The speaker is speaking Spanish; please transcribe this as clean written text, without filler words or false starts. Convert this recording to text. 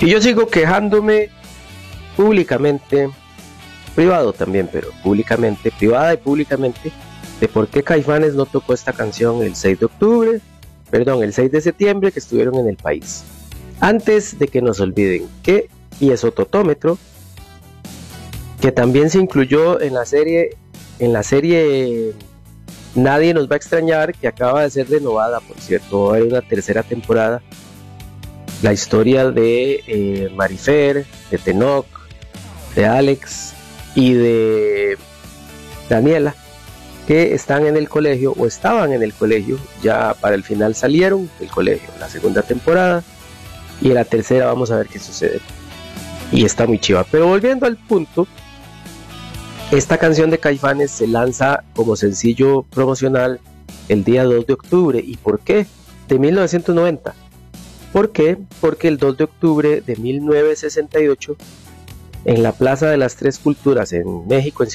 Y yo sigo quejándome públicamente, privado también, pero públicamente, privada y públicamente, de por qué Caifanes no tocó esta canción el 6 de septiembre que estuvieron en el país. Antes de que nos olviden que Piezo Totómetro, que también se incluyó en la serie Nadie nos va a extrañar, que acaba de ser renovada, por cierto, va a haber una tercera temporada. La historia de Marifer, de Tenoch, de Alex y de Daniela, que están en el colegio o estaban en el colegio, ya para el final salieron del colegio, la segunda temporada, y en la tercera vamos a ver qué sucede. Y está muy chiva. Pero volviendo al punto, esta canción de Caifanes se lanza como sencillo promocional el día 2 de octubre. ¿Y por qué? De 1990. ¿Por qué? Porque el 2 de octubre de 1968, en la Plaza de las Tres Culturas en México, en